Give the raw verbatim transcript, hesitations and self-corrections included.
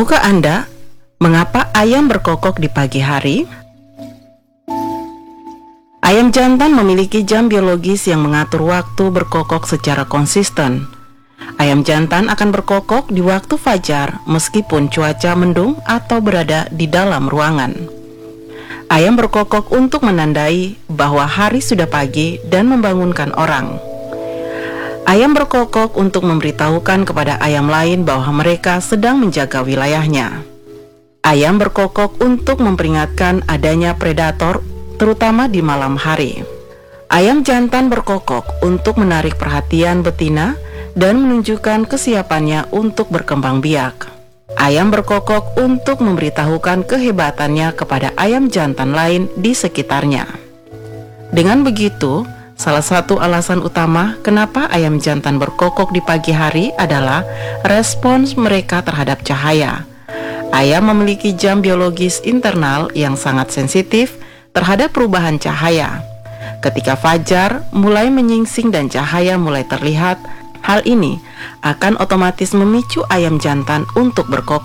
Tahukah Anda mengapa ayam berkokok di pagi hari? Ayam jantan memiliki jam biologis yang mengatur waktu berkokok secara konsisten. Ayam jantan akan berkokok di waktu fajar meskipun cuaca mendung atau berada di dalam ruangan. Ayam berkokok untuk menandai bahwa hari sudah pagi dan membangunkan orang. Ayam berkokok untuk memberitahukan kepada ayam lain bahwa mereka sedang menjaga wilayahnya. Ayam berkokok untuk memperingatkan adanya predator, terutama di malam hari. Ayam jantan berkokok untuk menarik perhatian betina dan menunjukkan kesiapannya untuk berkembang biak. Ayam berkokok untuk memberitahukan kehebatannya kepada ayam jantan lain di sekitarnya. Dengan begitu, salah satu alasan utama kenapa ayam jantan berkokok di pagi hari adalah respons mereka terhadap cahaya. Ayam memiliki jam biologis internal yang sangat sensitif terhadap perubahan cahaya. Ketika fajar mulai menyingsing dan cahaya mulai terlihat, hal ini akan otomatis memicu ayam jantan untuk berkokok.